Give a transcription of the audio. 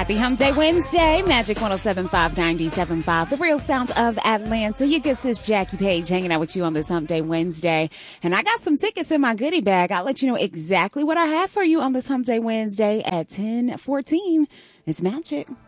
Happy Hump Day Wednesday, Magic 107.5, 97.5, the real sounds of Atlanta. You get sis Jackie Page hanging out with you on this Hump Day Wednesday. And I got some tickets in my goodie bag. I'll let you know exactly what I have for you on this Hump Day Wednesday at 10:14. It's Magic.